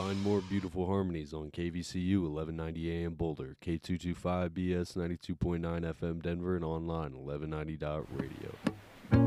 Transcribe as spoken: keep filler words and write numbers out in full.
Find more beautiful harmonies on K V C U eleven ninety A M Boulder, K two twenty-five B S ninety-two point nine F M Denver, and online eleven ninety dot radio.